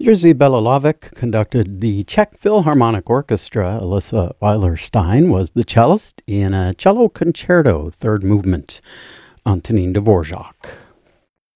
Jerzy Belalovic conducted the Czech Philharmonic Orchestra. Alyssa Weiler-Stein was the cellist in a cello concerto, third movement, Antonin Dvorak.